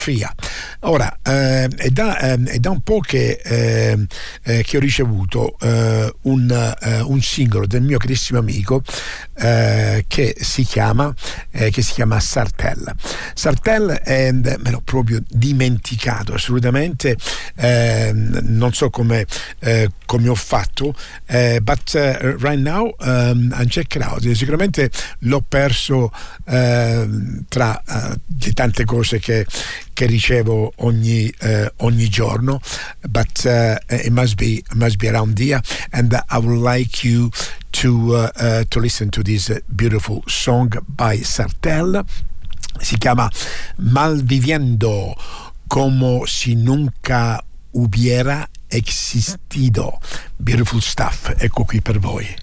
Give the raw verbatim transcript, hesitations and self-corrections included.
Fia. Ora eh, è, da, eh, è da un po' che, eh, eh, che ho ricevuto eh, un, eh, un singolo del mio carissimo amico eh, che si chiama eh, che si chiama Sartell. Sartell, eh, me l'ho proprio dimenticato assolutamente, eh, non so come eh, come ho fatto, eh, but uh, right now um, I'm check it out. Sicuramente l'ho perso eh, tra uh, le tante cose che che ricevo ogni uh, ogni giorno, but uh, it must be must be around here, and I would like you to uh, uh, to listen to this beautiful song by Sartell. Si chiama Malviviendo como si nunca hubiera existido. Beautiful stuff, ecco qui per voi.